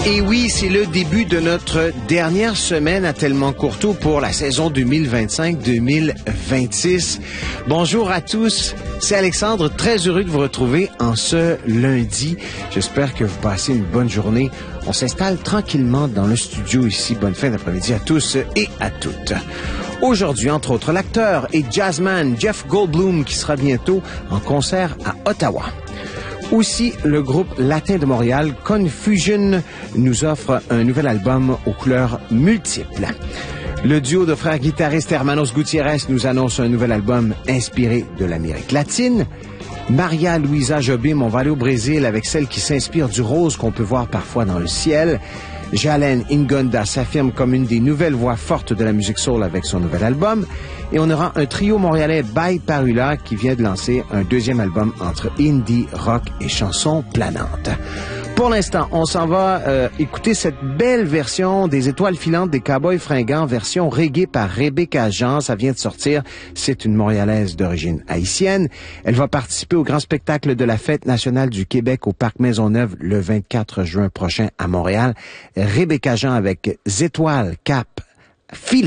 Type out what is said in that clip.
Et oui, c'est le début de notre dernière semaine à Tellement Courteau pour la saison 2025-2026. Bonjour à tous, c'est Alexandre, très heureux de vous retrouver en ce lundi. J'espère que vous passez une bonne journée. On s'installe tranquillement dans le studio ici. Bonne fin d'après-midi à tous et à toutes. Aujourd'hui, entre autres, l'acteur et jazzman Jeff Goldblum qui sera bientôt en concert à Ottawa. Aussi, le groupe latin de Montréal, Confusion, nous offre un nouvel album aux couleurs multiples. Le duo de frères guitaristes Hermanos Gutiérrez nous annonce un nouvel album inspiré de l'Amérique latine. Maria Luisa Jobim, on va aller au Brésil avec celle qui s'inspire du rose qu'on peut voir parfois dans le ciel. Jalen Ingonda s'affirme comme une des nouvelles voix fortes de la musique soul avec son nouvel album. Et on aura un trio montréalais By Parula qui vient de lancer un deuxième album entre indie, rock et chansons planantes. Pour l'instant, on s'en va écouter cette belle version des Étoiles filantes des Cowboys fringants, version reggae par Rebecca Jean. Ça vient de sortir. C'est une Montréalaise d'origine haïtienne. Elle va participer au grand spectacle de la Fête nationale du Québec au Parc Maisonneuve le 24 juin prochain à Montréal. Rebecca Jean avec Étoiles, Cap, Filantes.